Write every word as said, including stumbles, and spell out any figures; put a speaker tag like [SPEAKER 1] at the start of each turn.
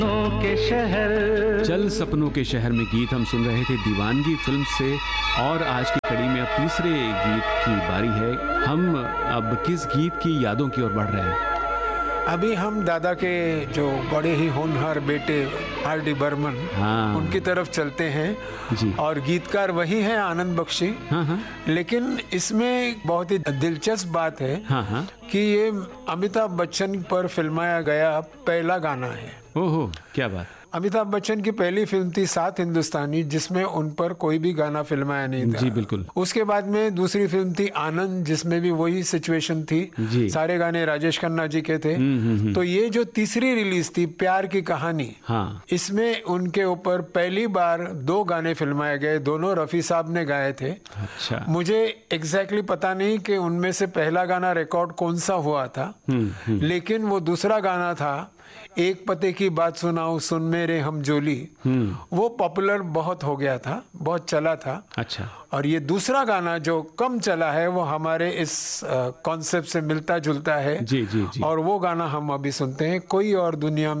[SPEAKER 1] के शहर
[SPEAKER 2] चल सपनों के शहर में गीत हम सुन रहे थे दीवानगी फिल्म से। और आज की कड़ी में अब तीसरे गीत की बारी है। हम अब किस गीत की यादों की ओर बढ़ रहे हैं?
[SPEAKER 3] अभी हम दादा के जो बड़े ही होनहार बेटे आर डी बर्मन,
[SPEAKER 2] हाँ।
[SPEAKER 3] उनकी तरफ चलते हैं
[SPEAKER 2] जी।
[SPEAKER 3] और गीतकार वही हैं आनंद बख्शी।
[SPEAKER 2] हाँ हाँ।
[SPEAKER 3] लेकिन इसमें बहुत ही दिलचस्प बात है
[SPEAKER 2] हाँ हाँ।
[SPEAKER 3] कि ये अमिताभ बच्चन पर फिल्माया गया पहला गाना है।
[SPEAKER 2] ओहो, क्या बात।
[SPEAKER 3] अमिताभ बच्चन की पहली फिल्म थी सात हिंदुस्तानी, जिसमें उन पर कोई भी गाना फिल्माया नहीं था।
[SPEAKER 2] जी बिल्कुल।
[SPEAKER 3] उसके बाद में दूसरी फिल्म थी आनंद, जिसमें भी वही सिचुएशन थी।
[SPEAKER 2] जी।
[SPEAKER 3] सारे गाने राजेश खन्ना जी के थे। तो ये जो तीसरी रिलीज थी प्यार की कहानी,
[SPEAKER 2] हाँ।
[SPEAKER 3] इसमें उनके ऊपर पहली बार दो गाने फिल्माए गए, दोनों रफी साहब ने गाए थे।
[SPEAKER 2] अच्छा।
[SPEAKER 3] मुझे एग्जैक्टली पता नहीं कि उनमें से पहला गाना रिकॉर्ड कौन सा हुआ था, लेकिन वो दूसरा गाना था एक पते की बात सुनाओ सुन मेरे हम जोली, वो पॉपुलर बहुत हो गया था, बहुत चला था।
[SPEAKER 2] अच्छा।
[SPEAKER 3] और ये दूसरा गाना जो कम चला है वो हमारे इस कॉन्सेप्ट से मिलता जुलता है।
[SPEAKER 2] जी जी जी।
[SPEAKER 3] और वो गाना हम अभी सुनते हैं, कोई और दुनिया